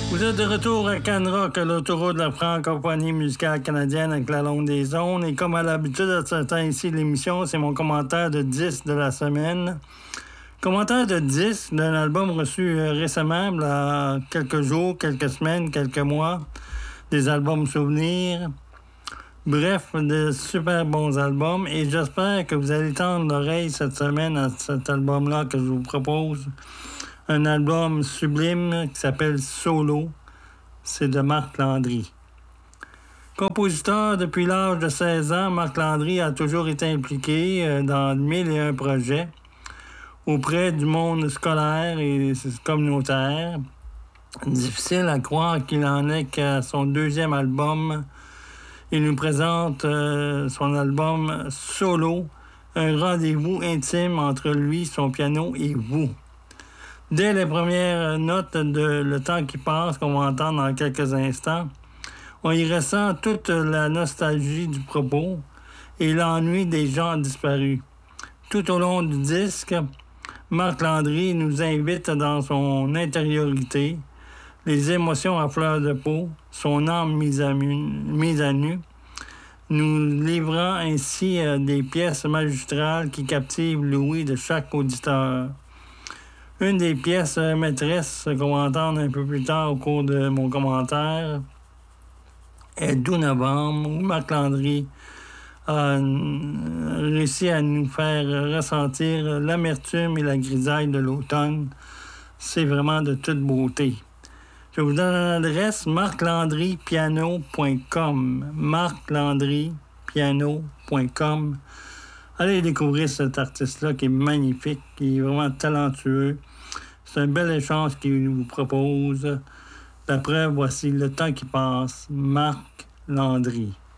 Vous êtes de retour à Canrock, l'autoroute de la francophonie musicale canadienne avec la longue des zones. Et comme à l'habitude, à ce temps ici de l'émission, c'est mon commentaire de 10 de la semaine. Commentaire de 10 d'un album reçu récemment, il y a quelques jours, quelques semaines, quelques mois. Des albums souvenirs. Bref, de super bons albums. Et j'espère que vous allez tendre l'oreille cette semaine à cet album-là que je vous propose. Un album sublime qui s'appelle Solo. C'est de Marc Landry. Compositeur depuis l'âge de 16 ans, Marc Landry a toujours été impliqué dans 1001 projets auprès du monde scolaire et communautaire. Difficile à croire qu'il en est qu'à son deuxième album. Il nous présente son album Solo, un rendez-vous intime entre lui, son piano et vous. Dès les premières notes de Le temps qui passe, qu'on va entendre dans quelques instants, on y ressent toute la nostalgie du propos et l'ennui des gens disparus. Tout au long du disque, Marc Landry nous invite dans son intériorité, les émotions à fleur de peau, son âme mise à nu, nous livrant ainsi des pièces magistrales qui captivent l'ouïe de chaque auditeur. Une des pièces maîtresses qu'on va entendre un peu plus tard au cours de mon commentaire est Doux Novembre, où Marc Landry a réussi à nous faire ressentir l'amertume et la grisaille de l'automne. C'est vraiment de toute beauté. Je vous donne l'adresse marclandrypiano.com. marclandrypiano.com. Allez découvrir cet artiste-là qui est magnifique, qui est vraiment talentueux. C'est un bel échange qu'il vous propose. D'après, voici Le temps qui passe, Marc Landry.